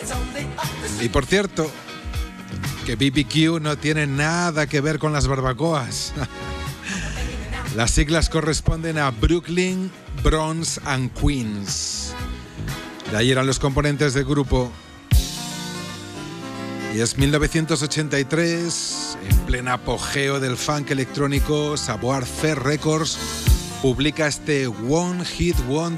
Y por cierto, que BBQ no tiene nada que ver con las barbacoas. Las siglas corresponden a Brooklyn, Bronx and Queens. De ahí eran los componentes del grupo. Y es 1983, en pleno apogeo del funk electrónico, Savoir Faire Records publica este One Hit Wonder